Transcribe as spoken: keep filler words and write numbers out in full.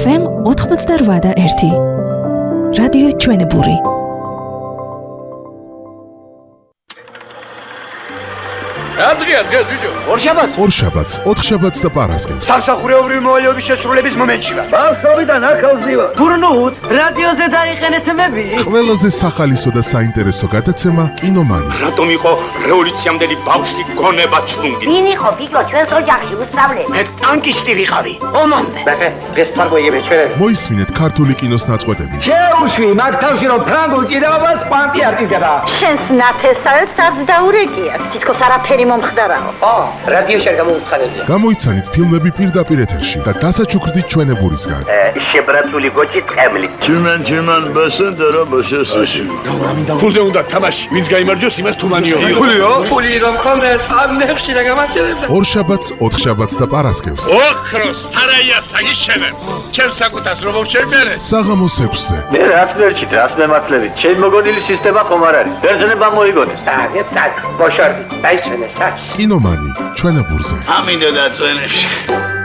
ეფ ემ ოთხმოცდარვა და ერთი. რადიო ჩვენებური. Andrea, დღეს ბიჭო. ორშაბათს, ორშაბათს, ოთხშაბათს და პარასკევს. სამსახურეობრივი მოვალეობის შესრულების მომენტში ვარ. ბავშვობიდან ახალზივა. გურნუთ, რადიოზე დაიყენეთ მები. ყველაზე სახალისო და საინტერესო გადაცემა კინომანი. რატომ იყო რევოლუციამდელი ბავშვი გონება ჩუნგი? ვინ იყო ბიჭო ჩვენს ოჯახში უსწავლელი? მე ტანკისტი ვიყავი. ომამდე. ბახე, დღეს თარგოიები ჩვენები. მოისმინეთ ქართული კინოს ნაწყვეტები. შეუშვი მაგ თავში რომ ფრანგულ ჭიდაობას კვანტი არ ჭირდება. შენს ნათესავებს არც დაურეკიათ. თითქოს არაფერი მომხდარაო. ო, რადიოში არ გამოუცხადებია. გამოიცანით ფილმები პირდაპირ ეთერში და დასაჩუქრდით ჩვენებურისგან. შებრაცული გოჭი ტყემლით. Tümen tümen basın dara basıyorsun. ფულზე უნდა თამაში. ვინც გაიმარჯვოს, იმას თუმანიო. ფულიო? ფული რომ ხონდეს, ამ ნებში რა გამარჯვებდა. ორშაბათს, ოთხშაბათს და პარასკევს. ოქროს სარაია საგიშენებ. ჩემ საკუთას რომ შევმერე. საღამოს ექვსზე. Ne rast verçit, rast mematlevi. Çel mogonili sistema komarari. Berjene moigones. საგე, საგ, ბოშორდი, დაიჩვენე, საგ. კინომანი ჩვენებურზე. ამინდა და წვენებში.